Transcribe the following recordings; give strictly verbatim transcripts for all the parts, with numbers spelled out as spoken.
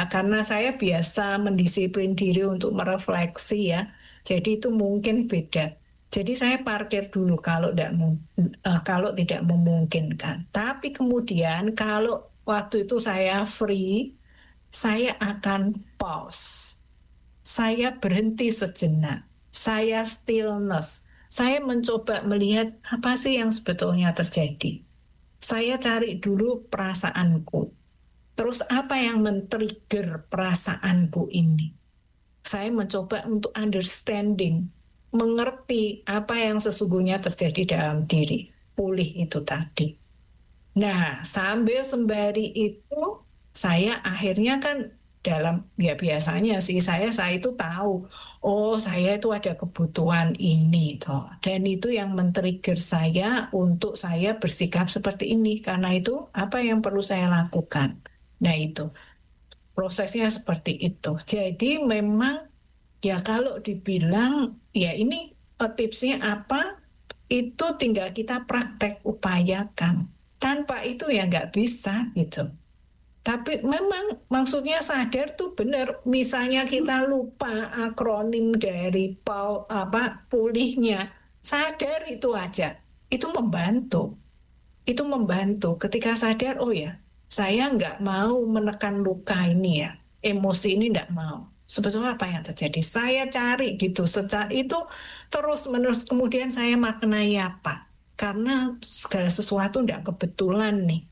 ya, karena saya biasa mendisiplin diri untuk merefleksi ya. Jadi itu mungkin beda. Jadi saya parkir dulu kalau tidak uh, kalau tidak memungkinkan. Tapi kemudian kalau waktu itu saya free, saya akan pause. Saya berhenti sejenak. Saya stillness. Saya mencoba melihat apa sih yang sebetulnya terjadi. Saya cari dulu perasaanku. Terus apa yang men-trigger perasaanku ini? Saya mencoba untuk understanding, mengerti apa yang sesungguhnya terjadi dalam diri. Pulih itu tadi. Nah, sambil sembari itu, saya akhirnya kan dalam, ya biasanya sih saya saya itu tahu, oh saya itu ada kebutuhan ini toh. Dan itu yang men-trigger saya untuk saya bersikap seperti ini. Karena itu apa yang perlu saya lakukan. Nah itu, prosesnya seperti itu. Jadi memang ya kalau dibilang ya ini eh, tipsnya apa, itu tinggal kita praktek upayakan. Tanpa itu ya nggak bisa gitu. Tapi memang maksudnya sadar tuh benar. Misalnya kita lupa akronim dari pau, apa pulihnya, sadar itu aja. Itu membantu. Itu membantu. Ketika sadar, oh ya, saya nggak mau menekan luka ini ya, emosi ini nggak mau. Sebetulnya apa yang terjadi? Saya cari gitu. Secara itu terus menerus kemudian saya maknai apa? Karena segala sesuatu nggak kebetulan nih.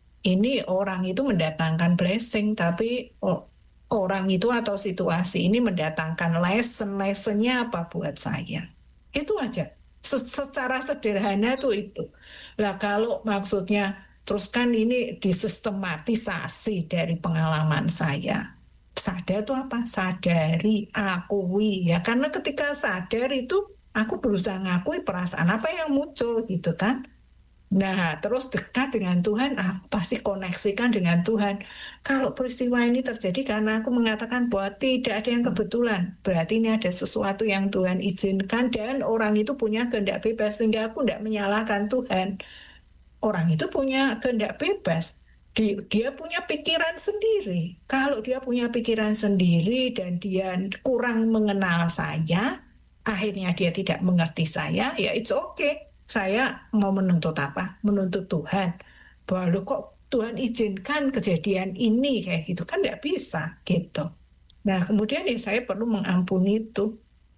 Ini orang itu mendatangkan blessing, tapi oh, orang itu atau situasi ini mendatangkan lesson. Lessonnya apa buat saya? Itu aja. Se- Secara sederhana tuh itu. Lah kalau maksudnya terus kan ini disistematisasi dari pengalaman saya. Sadar itu apa? Sadari, akui ya. Karena ketika sadar itu aku berusaha ngakui perasaan apa yang muncul gitu kan. Nah, terus dekat dengan Tuhan, aku pasti koneksikan dengan Tuhan. Kalau peristiwa ini terjadi karena aku mengatakan bahwa tidak ada yang kebetulan, berarti ini ada sesuatu yang Tuhan izinkan dan orang itu punya kehendak bebas, sehingga aku tidak menyalahkan Tuhan. Orang itu punya kehendak bebas. Di- Dia punya pikiran sendiri. Kalau dia punya pikiran sendiri dan dia kurang mengenal saya, akhirnya dia tidak mengerti saya, ya it's okay. Saya mau menuntut apa? Menuntut Tuhan. Bahwa lo kok Tuhan izinkan kejadian ini kayak gitu kan nggak bisa gitu. Nah kemudian ya saya perlu mengampuni itu.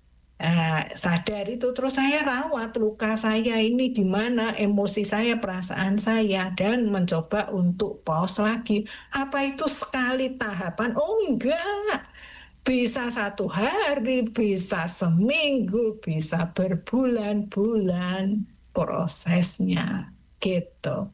Nah, sadar itu terus saya rawat luka saya ini di mana emosi saya, perasaan saya dan mencoba untuk pause lagi. Apa itu sekali tahapan? Oh enggak. Bisa satu hari, bisa seminggu, bisa berbulan-bulan prosesnya gitu.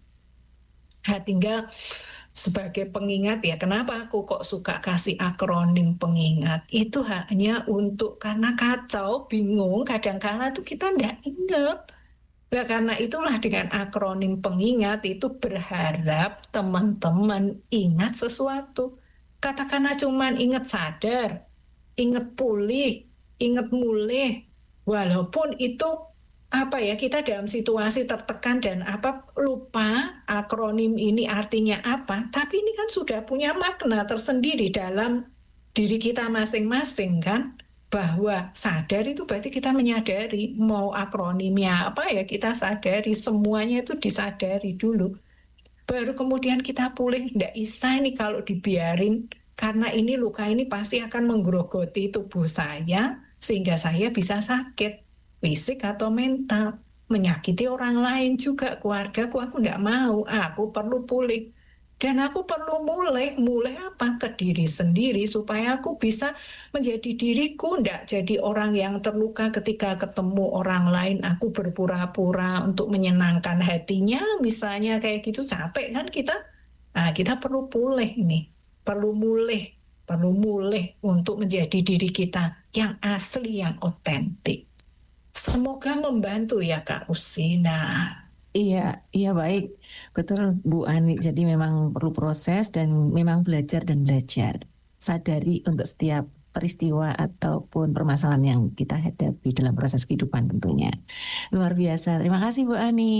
Nah, tinggal sebagai pengingat ya, kenapa aku kok suka kasih akronim pengingat? Itu hanya untuk karena kacau, bingung, kadang-kala tuh kita nggak ingat. Nah, karena itulah dengan akronim pengingat itu berharap teman-teman ingat sesuatu. Katakanlah cuman ingat sadar, ingat pulih, ingat mulih. Walaupun itu apa ya kita dalam situasi tertekan dan apa lupa akronim ini artinya apa, tapi ini kan sudah punya makna tersendiri dalam diri kita masing-masing kan, bahwa sadar itu berarti kita menyadari mau akronimnya apa ya kita sadari semuanya itu disadari dulu baru kemudian kita pulih. Nggak bisa ini kalau dibiarin karena ini luka ini pasti akan menggerogoti tubuh saya sehingga saya bisa sakit fisik atau mental, menyakiti orang lain juga keluargaku. Aku nggak mau, aku perlu pulih dan aku perlu mulai mulai apa ke diri sendiri supaya aku bisa menjadi diriku, nggak jadi orang yang terluka ketika ketemu orang lain. Aku berpura-pura untuk menyenangkan hatinya, misalnya kayak gitu capek kan kita. Nah, kita perlu pulih nih, perlu mulai, perlu mulai untuk menjadi diri kita yang asli, yang otentik. Semoga membantu ya Kak Usina. Iya, iya baik. Betul Bu Ani. Jadi memang perlu proses dan memang belajar dan belajar. Sadari untuk setiap peristiwa ataupun permasalahan yang kita hadapi dalam proses kehidupan tentunya. Luar biasa. Terima kasih Bu Ani.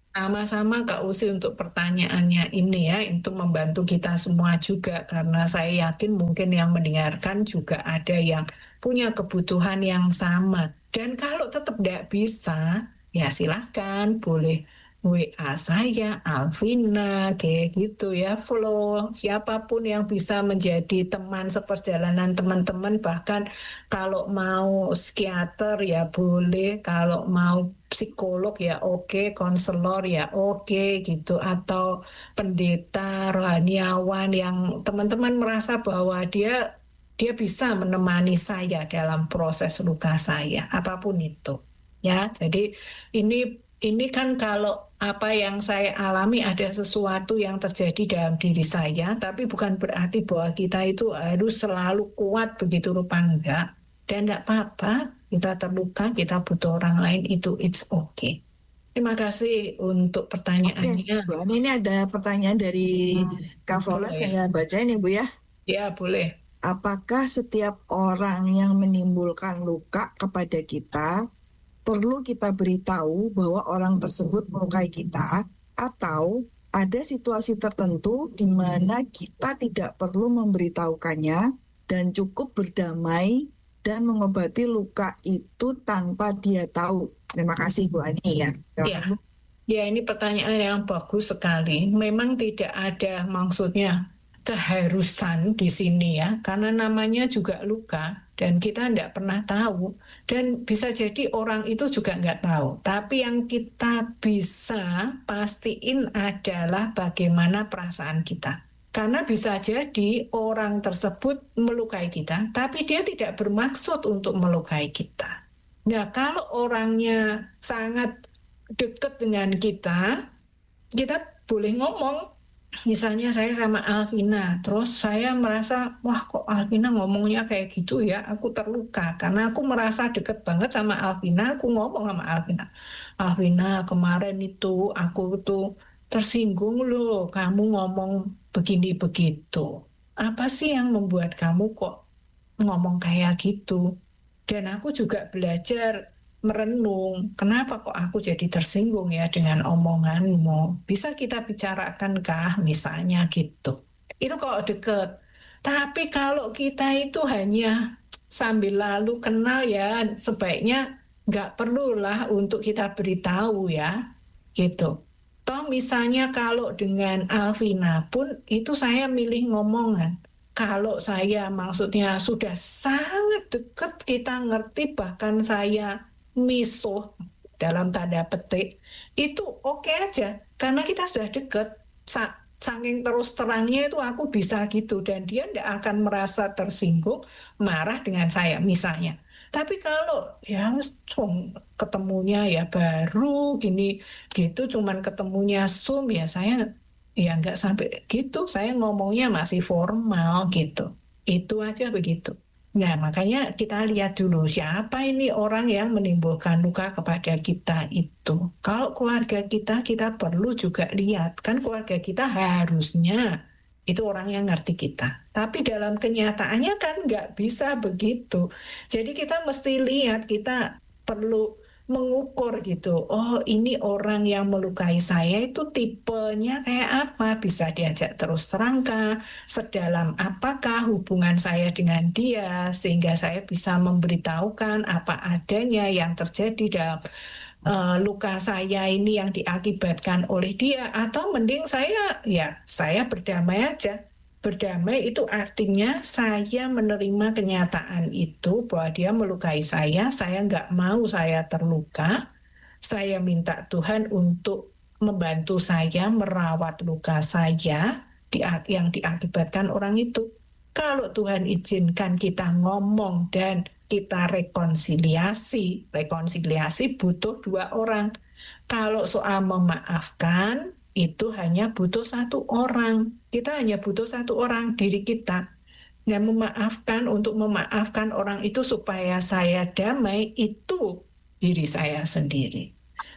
Sama-sama Kak Usi untuk pertanyaannya ini ya, untuk membantu kita semua juga karena saya yakin mungkin yang mendengarkan juga ada yang punya kebutuhan yang sama. Dan kalau tetap tidak bisa, ya silahkan boleh W A saya, Alvina, kayak gitu ya, Flo, siapapun yang bisa menjadi teman seperjalanan teman-teman, bahkan kalau mau psikiater ya boleh, kalau mau psikolog ya oke, konselor ya oke gitu, atau pendeta rohaniawan yang teman-teman merasa bahwa dia dia bisa menemani saya dalam proses luka saya, apapun itu. Ya, jadi ini ini kan kalau apa yang saya alami ada sesuatu yang terjadi dalam diri saya, tapi bukan berarti bahwa kita itu harus selalu kuat begitu rupa enggak. Dan enggak apa-apa, kita terluka, kita butuh orang lain, itu it's okay. Terima kasih untuk Oke, pertanyaannya. Bu Ani, ini ada pertanyaan dari Kak Flora, Boleh. saya bacain ya Bu ya. Ya, boleh. Apakah setiap orang yang menimbulkan luka kepada kita perlu kita beritahu bahwa orang tersebut melukai kita, atau ada situasi tertentu di mana kita tidak perlu memberitahukannya dan cukup berdamai dan mengobati luka itu tanpa dia tahu? Terima kasih Bu Ani ya. Ya. Ya, ini pertanyaan yang bagus sekali. Memang tidak ada maksudnya keharusan di sini ya, karena namanya juga luka dan kita tidak pernah tahu. Dan bisa jadi orang itu juga nggak tahu. Tapi yang kita bisa pastiin adalah bagaimana perasaan kita. Karena bisa jadi orang tersebut melukai kita, tapi dia tidak bermaksud untuk melukai kita. Nah, kalau orangnya sangat dekat dengan kita, kita boleh ngomong. Misalnya saya sama Alvina, terus saya merasa, wah kok Alvina ngomongnya kayak gitu ya, aku terluka. Karena aku merasa deket banget sama Alvina, aku ngomong sama Alvina. Alvina, kemarin itu aku tuh tersinggung loh, kamu ngomong begini begitu. Apa sih yang membuat kamu kok ngomong kayak gitu? Dan aku juga belajar merenung, kenapa kok aku jadi tersinggung ya dengan omonganmu? Bisa kita bicarakan kah misalnya gitu. Itu kalau deket. Tapi kalau kita itu hanya sambil lalu kenal ya, sebaiknya nggak perlulah untuk kita beritahu ya, gitu. Toh misalnya kalau dengan Alvina pun itu saya milih ngomongan. Kalau saya maksudnya sudah sangat dekat, kita ngerti, bahkan saya misuh dalam tanda petik, itu oke aja karena kita sudah dekat. Sa- saking terus terangnya itu aku bisa gitu, dan dia tidak akan merasa tersinggung marah dengan saya misalnya. Tapi kalau ya cum, ketemunya ya baru gini gitu, cuman ketemunya Zoom ya, saya ya nggak sampai gitu, saya ngomongnya masih formal gitu. Itu aja begitu. Nah, makanya kita lihat dulu siapa ini orang yang menimbulkan luka kepada kita itu. Kalau keluarga kita, kita perlu juga lihat. Kan keluarga kita harusnya itu orang yang ngerti kita. Tapi dalam kenyataannya kan nggak bisa begitu. Jadi kita mesti lihat, kita perlu mengukur gitu. Oh, ini orang yang melukai saya itu tipenya kayak apa? Bisa diajak terus terangkah? Sedalam apakah hubungan saya dengan dia sehingga saya bisa memberitahukan apa adanya yang terjadi dalam uh, luka saya ini yang diakibatkan oleh dia, atau mending saya ya saya berdamai aja. Berdamai itu artinya saya menerima kenyataan itu bahwa dia melukai saya, saya nggak mau saya terluka, saya minta Tuhan untuk membantu saya merawat luka saya yang diakibatkan orang itu. Kalau Tuhan izinkan kita ngomong dan kita rekonsiliasi, rekonsiliasi butuh dua orang. Kalau soal memaafkan, itu hanya butuh satu orang. Kita hanya butuh satu orang, diri kita. Dan memaafkan, untuk memaafkan orang itu supaya saya damai, itu diri saya sendiri.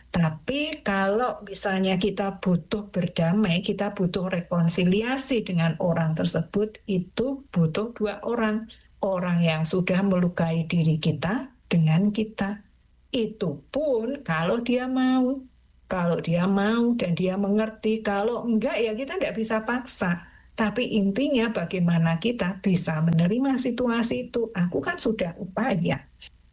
Tapi kalau misalnya kita butuh berdamai, kita butuh rekonsiliasi dengan orang tersebut, itu butuh dua orang. Orang yang sudah melukai diri kita dengan kita. Itu pun kalau dia mau. Kalau dia mau dan dia mengerti, kalau enggak ya kita tidak bisa paksa. Tapi intinya bagaimana kita bisa menerima situasi itu. Aku kan sudah upaya.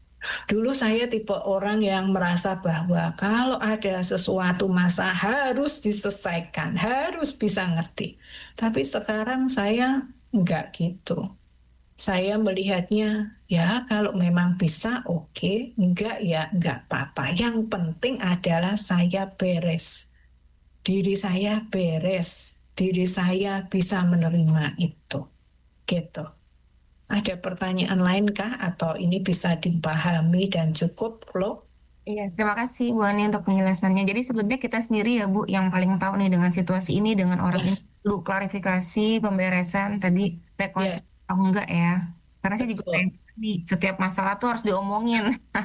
Dulu saya tipe orang yang merasa bahwa kalau ada sesuatu masa harus diselesaikan, harus bisa ngerti. Tapi sekarang saya enggak gitu. Saya melihatnya, ya kalau memang bisa oke, enggak ya enggak apa-apa. Yang penting adalah saya beres. Diri saya beres. Diri saya bisa menerima itu. Gitu. Ada pertanyaan lain kah? Atau ini bisa dipahami dan cukup, loh? Iya, terima kasih Bu Ani untuk penjelasannya. Jadi sebenarnya kita sendiri ya Bu yang paling tahu nih dengan situasi ini, dengan orang ini Yes. perlu klarifikasi, pemberesan, tadi rekonsiliasi Yes. atau enggak ya. Karena saya juga Betul. pengen nih setiap masalah tuh harus diomongin.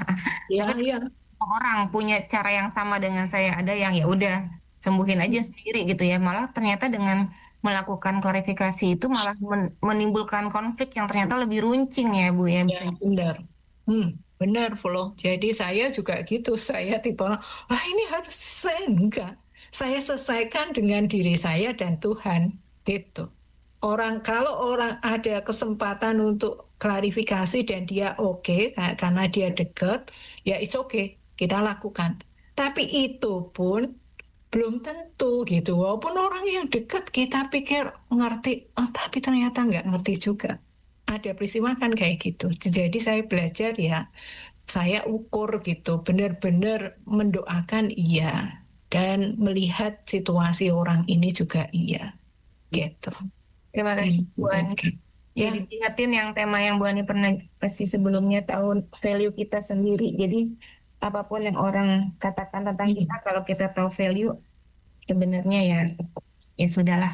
Ya, Tapi ya. semua orang punya cara yang sama dengan saya. Ada yang ya udah sembuhin aja sendiri gitu ya. Malah ternyata dengan melakukan klarifikasi itu malah men- menimbulkan konflik yang ternyata lebih runcing ya Bu ya, bisa. Ya, benar. Hmm, benar, Flo. Jadi saya juga gitu. Saya tipe orang, ah ini harus saya enggak. Saya selesaikan dengan diri saya dan Tuhan. Gitu. Orang kalau orang ada kesempatan untuk klarifikasi dan dia oke ka- karena dia dekat, ya it's okay, kita lakukan. Tapi itu pun belum tentu gitu. Walaupun orang yang dekat kita pikir ngerti, oh, tapi ternyata nggak ngerti juga. Ada peristiwa kan kayak gitu. Jadi saya belajar ya, saya ukur gitu, benar-benar mendoakan iya dan melihat situasi orang ini juga iya, gitu. Terima kasih Bu Ani. Oke. Ya, Jadi diingetin yang tema yang Bu Ani pernah kasih sebelumnya, tahun value kita sendiri. Jadi apapun yang orang katakan tentang Hmm. kita, kalau kita tahu value, sebenarnya ya ya sudahlah.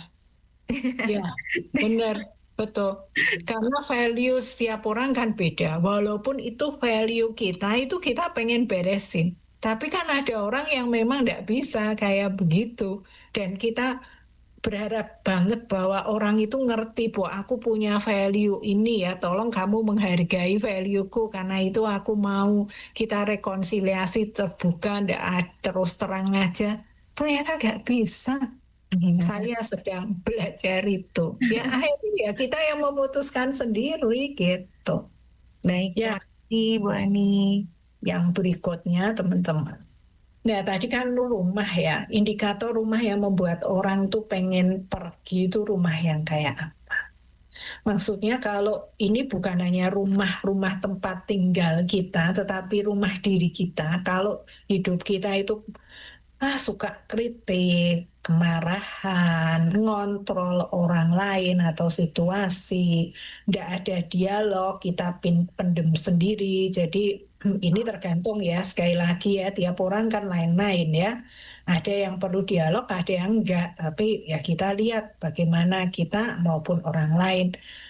ya, benar, betul. Karena value setiap orang kan beda. Walaupun itu value kita, itu kita pengen beresin. Tapi kan ada orang yang memang tidak bisa kayak begitu. Dan kita berharap banget bahwa orang itu ngerti bahwa aku punya value ini ya, tolong kamu menghargai valueku karena itu aku mau kita rekonsiliasi terbuka, ndak terus terang aja. Ternyata gak bisa. Saya sedang belajar itu. Ya akhirnya ya kita yang memutuskan sendiri gitu. Baik, Ya, terima kasih Bu Ani. yang berikutnya teman-teman. Nah, tadi kan rumah ya, indikator rumah yang membuat orang tuh pengen pergi itu rumah yang kayak apa? Maksudnya kalau ini bukan hanya rumah-rumah tempat tinggal kita, tetapi rumah diri kita. Kalau hidup kita itu ah suka kritik, kemarahan, ngontrol orang lain atau situasi, tidak ada dialog, kita pin- pendem sendiri. Jadi ini tergantung ya, sekali lagi ya, tiap orang kan lain-lain ya. Ada yang perlu dialog, ada yang enggak. Tapi ya kita lihat bagaimana kita maupun orang lain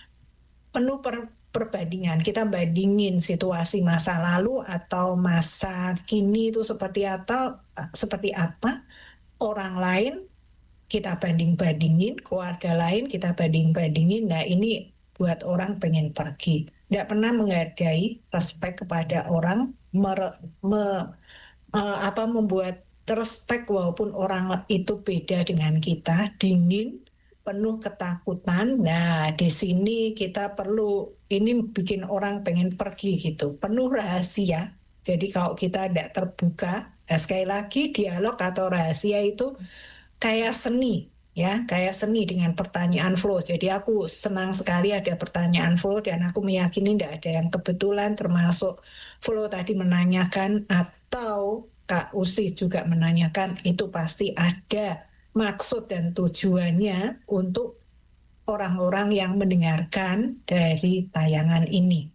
penuh per- perbandingan. Kita bandingin situasi masa lalu atau masa kini itu seperti atau seperti apa, orang lain kita banding-bandingin, keluarga lain kita banding-bandingin. Nah, ini buat orang pengen pergi. Tidak pernah menghargai, respect kepada orang, mer- me- eh, apa membuat respect walaupun orang itu beda dengan kita, dingin, penuh ketakutan. Nah, di sini kita perlu, ini bikin orang pengen pergi gitu, penuh rahasia. Jadi kalau kita tidak terbuka, nah sekali lagi dialog atau rahasia itu kayak seni, ya, kayak seni dengan pertanyaan flow. Jadi aku senang sekali ada pertanyaan flow dan aku meyakini tidak ada yang kebetulan, termasuk flow tadi menanyakan atau Kak Usi juga menanyakan, itu pasti ada maksud dan tujuannya untuk orang-orang yang mendengarkan dari tayangan ini.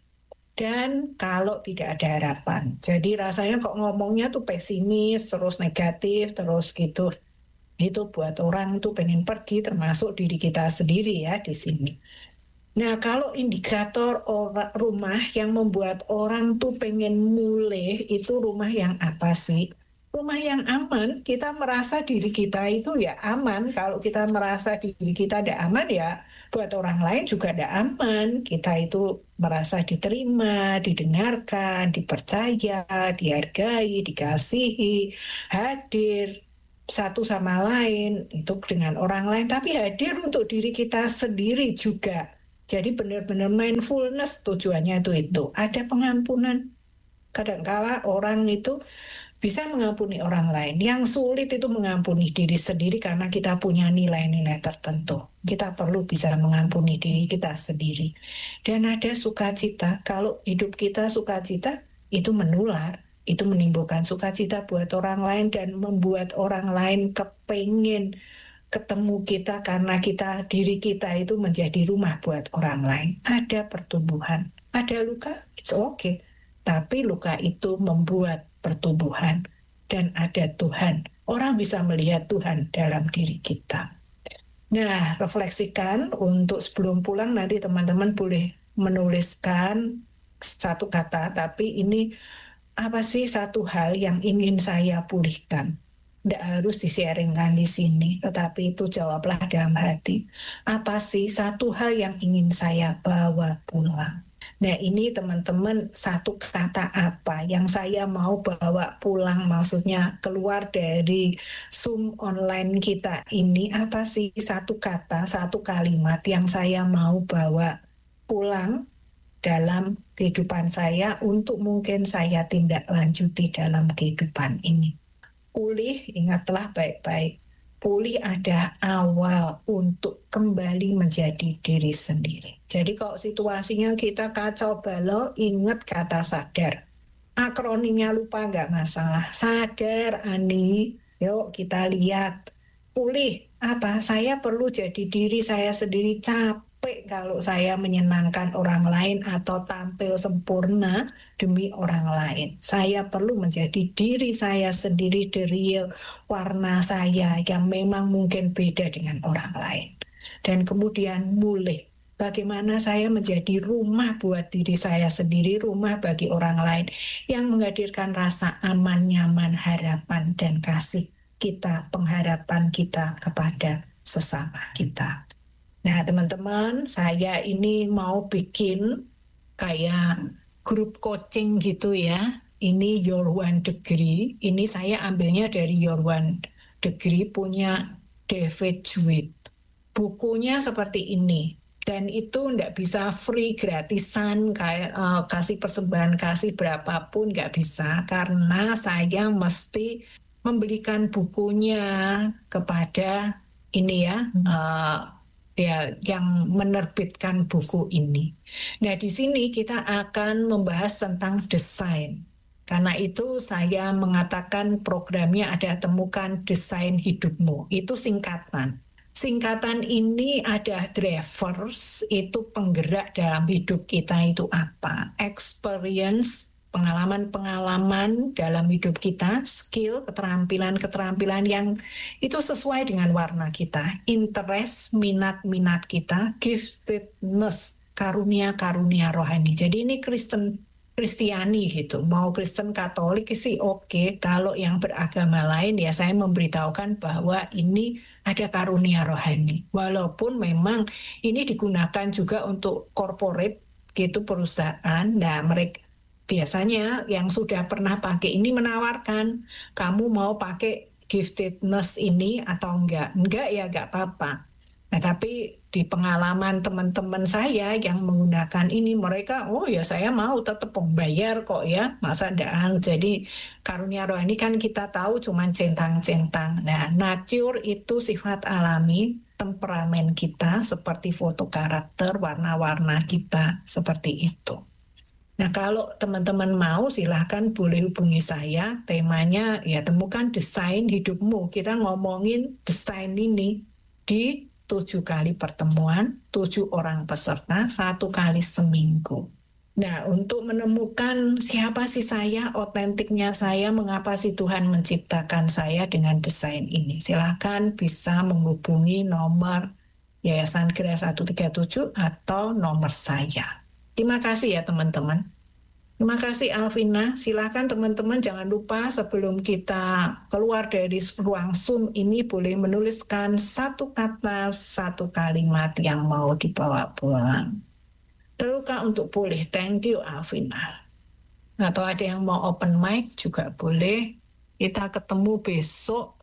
Dan kalau tidak ada harapan, jadi rasanya kok ngomongnya tuh pesimis, terus negatif, terus gitu. Itu buat orang tuh pengen pergi, termasuk diri kita sendiri ya di sini. Nah, kalau indikator orang, rumah yang membuat orang tuh pengen mulai, itu rumah yang apa sih? Rumah yang aman, kita merasa diri kita itu ya aman. Kalau kita merasa diri kita tidak aman ya, buat orang lain juga tidak aman. Kita itu merasa diterima, didengarkan, dipercaya, dihargai, dikasihi, hadir. satu sama lain, itu dengan orang lain, tapi hadir untuk diri kita sendiri juga. Jadi benar-benar mindfulness tujuannya itu itu. Ada pengampunan. Kadangkala orang itu bisa mengampuni orang lain. Yang sulit itu mengampuni diri sendiri karena kita punya nilai-nilai tertentu. Kita perlu bisa mengampuni diri kita sendiri. Dan ada sukacita. Kalau hidup kita sukacita, itu menular. Itu menimbulkan sukacita buat orang lain dan membuat orang lain kepingin ketemu kita karena kita diri kita itu menjadi rumah buat orang lain. Ada pertumbuhan. Ada luka, it's okay. Tapi luka itu membuat pertumbuhan dan ada Tuhan. Orang bisa melihat Tuhan dalam diri kita. Nah, refleksikan untuk sebelum pulang nanti teman-teman boleh menuliskan satu kata, tapi ini apa sih satu hal yang ingin saya pulihkan? Tidak harus di-sharingkan di sini, tetapi itu jawablah dalam hati. Apa sih satu hal yang ingin saya bawa pulang? Nah ini teman-teman satu kata apa yang saya mau bawa pulang, maksudnya keluar dari Zoom online kita ini, apa sih satu kata, satu kalimat yang saya mau bawa pulang dalam kehidupan saya untuk mungkin saya tindak lanjuti dalam kehidupan ini. Pulih, ingatlah baik-baik. Pulih ada awal untuk kembali menjadi diri sendiri. Jadi kalau situasinya kita kacau balau, ingat kata sadar. Akronimnya lupa nggak masalah. Sadar, Ani. Yuk kita lihat. Pulih, apa? Saya perlu jadi diri saya sendiri. Capek kalau saya menyenangkan orang lain atau tampil sempurna demi orang lain. Saya perlu menjadi diri saya sendiri, the real warna saya yang memang mungkin beda dengan orang lain. Dan kemudian mulai bagaimana saya menjadi rumah buat diri saya sendiri, rumah bagi orang lain yang menghadirkan rasa aman, nyaman, harapan, dan kasih kita, pengharapan kita kepada sesama kita. Nah teman-teman, saya ini mau bikin kayak grup coaching gitu ya. Ini Your One Degree. Ini saya ambilnya dari Your One Degree punya David Jewett. Bukunya seperti ini. Dan itu nggak bisa free gratisan kayak uh, kasih persembahan kasih berapapun nggak bisa karena saya mesti membelikan bukunya kepada ini ya. Uh, ya yang menerbitkan buku ini. Nah, di sini kita akan membahas tentang desain. Karena itu saya mengatakan programnya ada Temukan Desain Hidupmu. Itu singkatan. Singkatan ini ada drivers, itu penggerak dalam hidup kita itu apa? Experience, pengalaman-pengalaman dalam hidup kita, skill, keterampilan-keterampilan yang itu sesuai dengan warna kita, interest, minat-minat kita, giftedness, karunia-karunia rohani. Jadi ini Kristen Kristiani gitu, mau Kristen Katolik sih oke, okay. Kalau yang beragama lain ya saya memberitahukan bahwa ini ada karunia rohani. Walaupun memang ini digunakan juga untuk corporate gitu perusahaan, nah mereka biasanya yang sudah pernah pakai ini menawarkan, kamu mau pakai giftedness ini atau enggak? Enggak ya enggak apa-apa. Nah tapi di pengalaman teman-teman saya yang menggunakan ini, mereka, oh ya saya mau tetap membayar kok ya, masa enggak. Jadi karunia rohani kan kita tahu cuma centang-centang. Nah nature itu sifat alami, temperamen kita seperti foto karakter, warna-warna kita seperti itu. Nah kalau teman-teman mau silahkan boleh hubungi saya, temanya ya temukan desain hidupmu. Kita ngomongin desain ini di tujuh kali pertemuan, tujuh orang peserta, satu kali seminggu. Nah untuk menemukan siapa sih saya, otentiknya saya, mengapa sih Tuhan menciptakan saya dengan desain ini. Silahkan bisa menghubungi nomor Yayasan Gerak seratus tiga puluh tujuh atau nomor saya. Terima kasih ya teman-teman. Terima kasih Alvina. Silakan teman-teman jangan lupa sebelum kita keluar dari ruang Zoom ini boleh menuliskan satu kata, satu kalimat yang mau dibawa pulang. Terluka untuk pulih. Thank you Alvina. Atau ada yang mau open mic juga boleh. Kita ketemu besok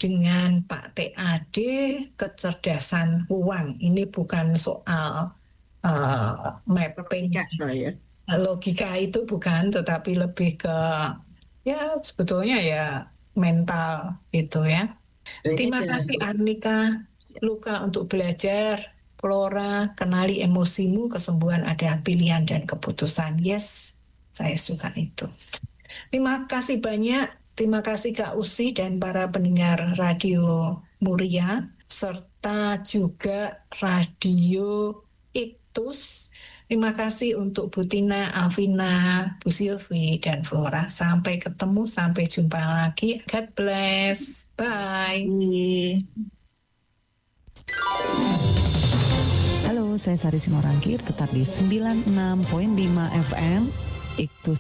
dengan Pak T A D kecerdasan uang. Ini bukan soal uh, mapping Logika, ya. logika itu bukan, tetapi lebih ke ya sebetulnya ya mental gitu ya. Ini Terima ada- kasih Arnika Luka untuk belajar. Flora, kenali emosimu, kesembuhan adalah pilihan dan keputusan. Yes, saya suka itu. Terima kasih banyak. Terima kasih Kak Usi dan para pendengar Radio Muria, serta juga Radio Iktus. Terima kasih untuk Bu Tina, Alvina, Bu Silvi, dan Flora. Sampai ketemu, sampai jumpa lagi. God bless. Bye. Ini Halo, saya Sari Simorangkir, tetap di sembilan puluh enam koma lima F M, Iktus